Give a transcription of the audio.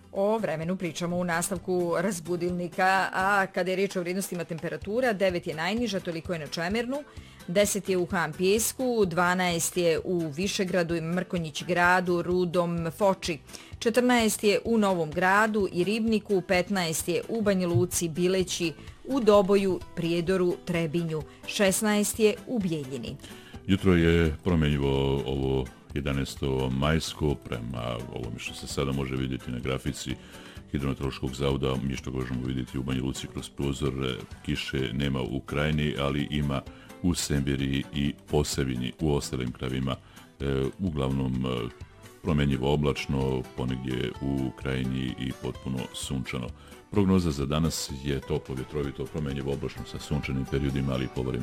O vremenu pričamo u nastavku razbudilnika, a kada je riječ o vrijednostima temperatura, 9 je najniža, toliko je na Čemernu, 10 je u Han Pijesku, 12 je u Višegradu i Mrkonjić gradu, Rudom, Foči, 14 je u Novom gradu i Ribniku, 15 je u Banja Luci, Bileći, u Doboju, Prijedoru, Trebinju, 16 je u Bijeljini. Jutro je promjenjivo ovo 11. majsko prema ovome što se sada može vidjeti na grafici Hidrometeorološkog zavoda. Mi što možemo vidjeti u Banja Luci kroz prozor, kiše nema u Krajini, ali ima u Semberiji i Posavini. U ostalim krajevima uglavnom promjenjivo oblačno, ponegdje u Krajini i potpuno sunčano. Prognoza za danas je toplo vjetrovito, promjenjivo oblačno sa sunčanim periodima, ali povremeno